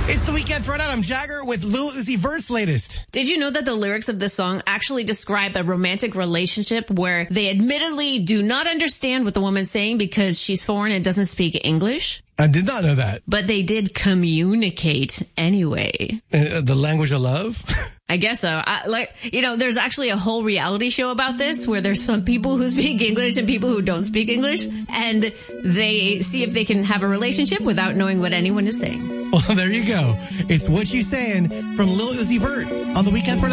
It's the Weekend Throwdown. I'm Jagger with Lil Uzi Vert's latest. Did you know that the lyrics of this song actually describe a romantic relationship where they admittedly do not understand what the woman's saying because she's foreign and doesn't speak English? I did not know that. But they did communicate anyway. The language of love? I guess so. There's actually a whole reality show about this where there's some people who speak English and people who don't speak English, and they see if they can have a relationship without knowing what anyone is saying. Well, there you go. It's What You Saying from Lil Uzi Vert on the Weekend Throwdown.